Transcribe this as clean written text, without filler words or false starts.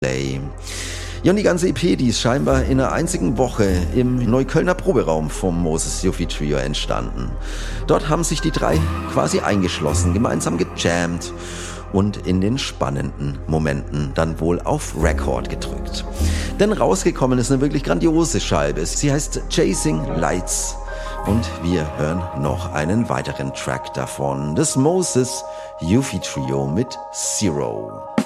Play. Ja, und die ganze EP, die ist scheinbar in einer einzigen Woche im Neuköllner Proberaum vom Moses Yuffie Trio entstanden. Dort haben sich die drei quasi eingeschlossen, gemeinsam gejammt und in den spannenden Momenten dann wohl auf Record gedrückt. Denn rausgekommen ist eine wirklich grandiose Scheibe. Sie heißt Chasing Lights und wir hören noch einen weiteren Track davon. Das Moses Yuffie Trio mit Zero.